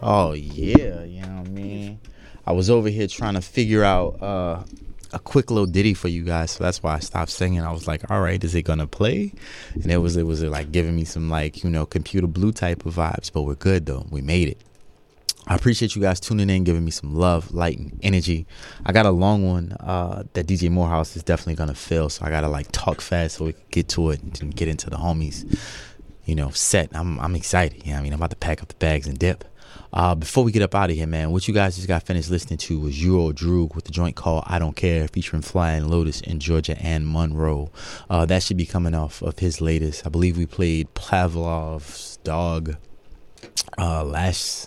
Oh yeah, you know what I mean. I was over here trying to figure out a quick little ditty for you guys, so that's why I stopped singing. I was like, all right, is it gonna play? And it was like giving me some like, you know, Computer Blue type of vibes, but we're good though. We made it. I appreciate you guys tuning in, giving me some love, light, and energy. I got a long one that DJ Morehouse is definitely gonna fill, so I gotta like talk fast so we can get to it and get into the homies, you know, set. I'm excited. You know what I mean? I'm about to pack up the bags and dip. Before we get up out of here, man, what you guys just got finished listening to was Euro Droog with the joint called I Don't Care, featuring Flying Lotus in Georgia and Monroe. That should be coming off of his latest. I believe we played Pavlov's Dog last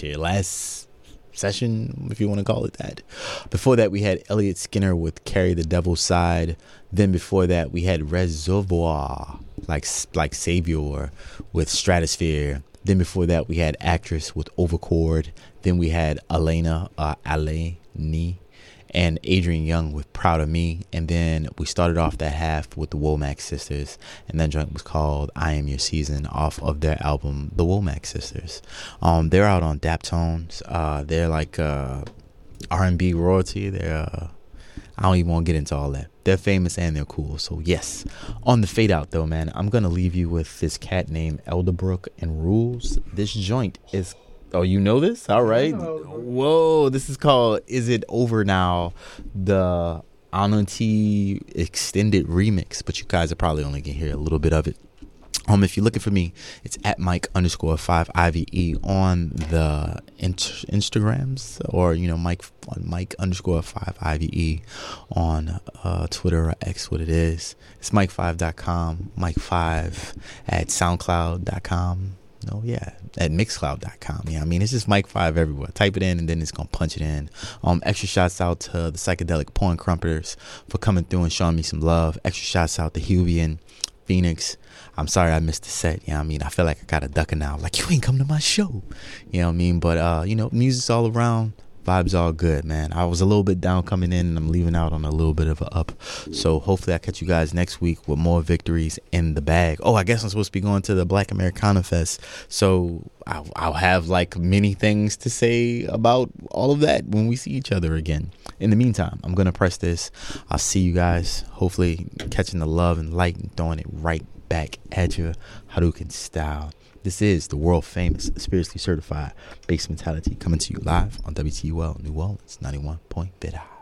session, if you want to call it that. Before that, we had Elliot Skinner with Carry the Devil's Side. Then before that, we had Reservoir, like Savior with Stratosphere. Then before that, we had Actress with Overcord. Then we had Eleni and Adrian Young with Proud of Me. And then we started off that half with the Womack Sisters. And that joint was called I Am Your Season off of their album, The Womack Sisters. They're out on Daptones. They're like R&B royalty. They're I don't even want to get into all that. They're famous and they're cool. So yes, on the fade out though, man, I'm going to leave you with this cat named Elderbrook and Rules. This joint is, oh, you know this? All right. Whoa, this is called Is It Over Now? The Ananti extended remix, but you guys are probably only going to hear a little bit of it. If you're looking for me, it's at Mike_5IVE on the Instagrams, or, you know, Mike_5IVE on Twitter or X, what it is. It's Mike5.com, Mike5 at SoundCloud.com. No, yeah, at Mixcloud.com. Yeah, I mean, it's just Mike5 everywhere. Type it in and then it's going to punch it in. Extra shouts out to the Psychedelic Porn Crumpeters for coming through and showing me some love. Extra shouts out to Hubian, Phoenix. I'm sorry I missed the set. You know what I mean? I feel like I got a ducker now. Like, you ain't come to my show. You know what I mean? But, you know, music's all around. Vibes all good, man. I was a little bit down coming in, and I'm leaving out on a little bit of a up. So hopefully I catch you guys next week with more victories in the bag. Oh, I guess I'm supposed to be going to the Black Americana Fest. So I'll have like many things to say about all of that when we see each other again. In the meantime, I'm going to press this. I'll see you guys, hopefully catching the love and light and throwing it right back at you, Hadouken style. This is the world famous, spiritually certified Bass Mentality, coming to you live on WTUL New Orleans 91.5.